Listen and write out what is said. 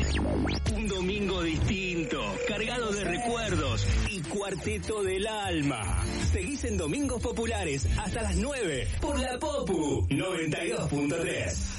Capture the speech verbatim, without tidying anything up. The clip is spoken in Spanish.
Un domingo distinto, cargado de recuerdos y cuarteto del alma. Seguís en Domingos Populares hasta las nueve por la Popu noventa y dos punto tres.